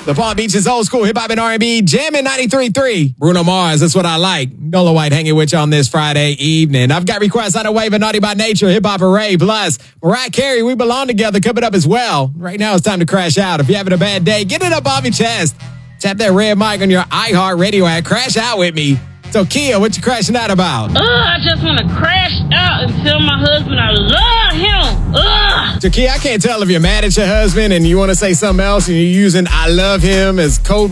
The Palm Beach's old school hip hop and R&B jamming 93.3. Bruno Mars, that's what I like. Nola White hanging with you on this Friday evening. I've got requests on the way, but Naughty by Nature, Hip Hop Array, plus Mariah Carey, We Belong Together coming up as well. Right now it's time to crash out. If you're having a bad day, get it up off your chest. Tap that red mic on your iHeart Radio app. Crash out with me. So, Kia, what you crashing out about? I just want to crash out and tell my husband I love him. So, Kia, I can't tell if you're mad at your husband and you want to say something else and you're using I love him as code